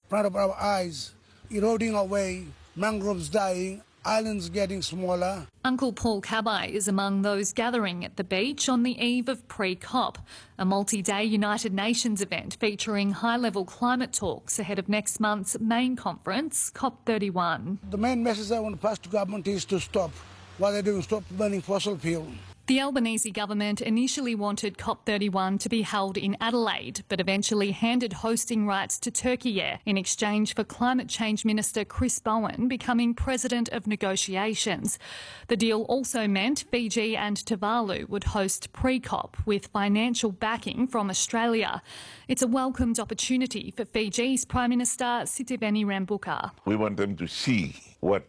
front of our eyes, eroding away, mangroves dying, islands getting smaller. Uncle Paul Cabai is among those gathering at the beach on the eve of pre-COP, a multi-day United Nations event featuring high-level climate talks ahead of next month's main conference, COP31. The main message I want to pass to government is to stop what they're doing, stop burning fossil fuel. The Albanese government initially wanted COP31 to be held in Adelaide, but eventually handed hosting rights to Turkey Air in exchange for Climate Change Minister Chris Bowen becoming president of negotiations. The deal also meant Fiji and Tuvalu would host pre-COP with financial backing from Australia. It's a welcomed opportunity for Fiji's Prime Minister Sitiveni Rabuka. We want them to see what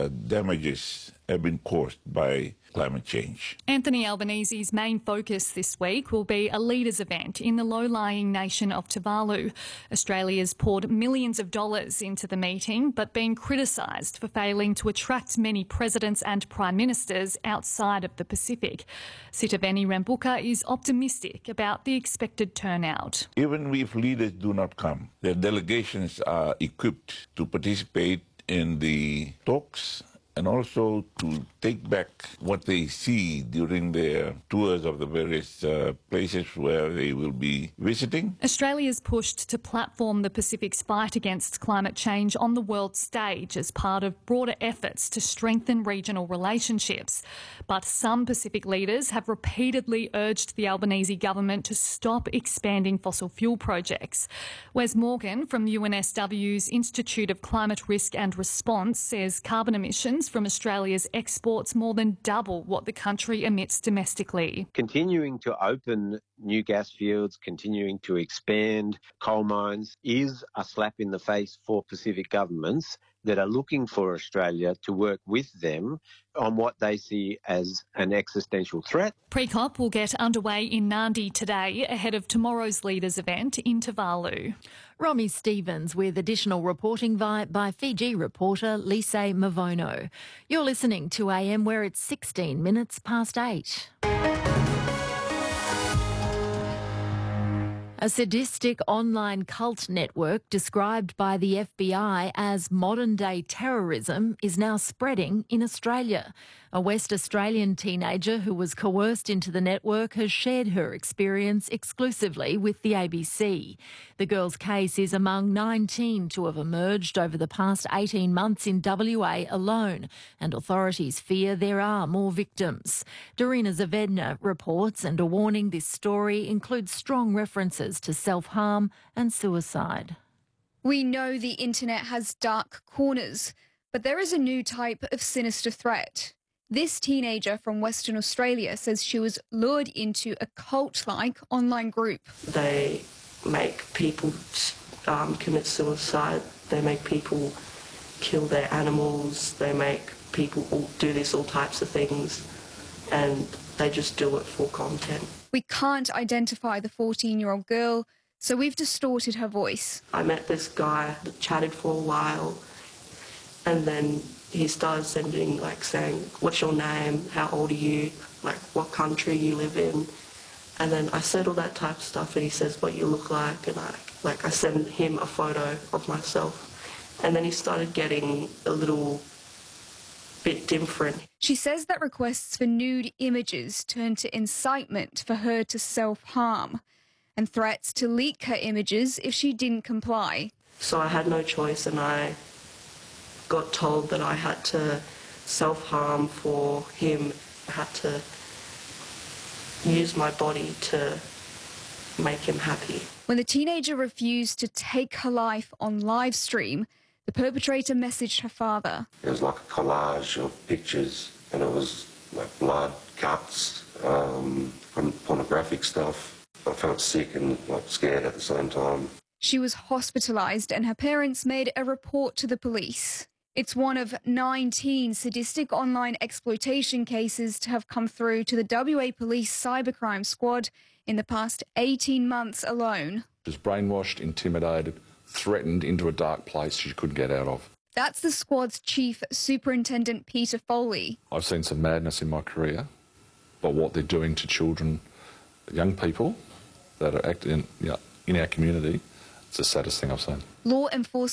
damages have been caused by climate change. Anthony Albanese's main focus this week will be a leaders' event in the low-lying nation of Tuvalu. Australia's poured millions of dollars into the meeting, but been criticised for failing to attract many presidents and prime ministers outside of the Pacific. Sitiveni Rabuka is optimistic about the expected turnout. Even if leaders do not come, their delegations are equipped to participate in the talks and also to take back what they see during their tours of the various places where they will be visiting. Australia's pushed to platform the Pacific's fight against climate change on the world stage as part of broader efforts to strengthen regional relationships. But some Pacific leaders have repeatedly urged the Albanese government to stop expanding fossil fuel projects. Wes Morgan from UNSW's Institute of Climate Risk and Response says carbon emissions from Australia's exports more than double what the country emits domestically. Continuing to open new gas fields, continuing to expand coal mines is a slap in the face for Pacific governments that are looking for Australia to work with them on what they see as an existential threat. Pre-COP will get underway in Nadi today ahead of tomorrow's leaders' event in Tuvalu. Romy Stevens with additional reporting by Fiji reporter Lise Mavono. You're listening to AM where it's 16 minutes past 8. A sadistic online cult network described by the FBI as modern-day terrorism is now spreading in Australia. A West Australian teenager who was coerced into the network has shared her experience exclusively with the ABC. The girl's case is among 19 to have emerged over the past 18 months in WA alone, and authorities fear there are more victims. Dorina Zavedna reports, and a warning: this story includes strong references to self-harm and suicide. We know the internet has dark corners, but there is a new type of sinister threat. This teenager from Western Australia says she was lured into a cult-like online group. They make people commit suicide. They make people kill their animals. They make people do all types of things, and they just do it for content. We can't identify the 14-year-old girl, so we've distorted her voice. I met this guy, chatted for a while, and then he started sending, saying, what's your name, how old are you, what country you live in. And then I said all that type of stuff, and he says what you look like, and I send him a photo of myself. And then he started getting a little bit different. She says that requests for nude images turned to incitement for her to self-harm, and threats to leak her images if she didn't comply. So I had no choice, and I got told that I had to self-harm for him. I had to use my body to make him happy. When the teenager refused to take her life on live stream, the perpetrator messaged her father. It was like a collage of pictures, and it was like blood, guts, pornographic stuff. I felt sick and scared at the same time. She was hospitalised, and her parents made a report to the police. It's one of 19 sadistic online exploitation cases to have come through to the WA Police Cybercrime Squad in the past 18 months alone. She was brainwashed, intimidated, threatened into a dark place she couldn't get out of. That's the squad's Chief Superintendent Peter Foley. I've seen some madness in my career, but what they're doing to children, young people that are acting in our community, it's the saddest thing I've seen. Law enforcement